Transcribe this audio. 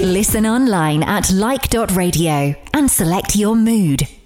Listen online at like.radio and select your mood.